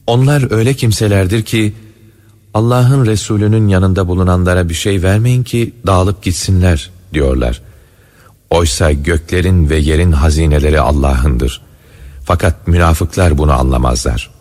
Onlar öyle kimselerdir ki Allah'ın Resulü'nün yanında bulunanlara bir şey vermeyin ki dağılıp gitsinler diyorlar. Oysa göklerin ve yerin hazineleri Allah'ındır. Fakat münafıklar bunu anlamazlar.